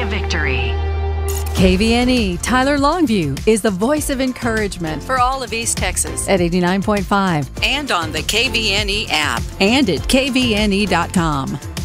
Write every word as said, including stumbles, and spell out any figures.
victory. K V N E Tyler Longview is the voice of encouragement for all of East Texas at eighty-nine point five and on the K V N E app and at K V N E dot com.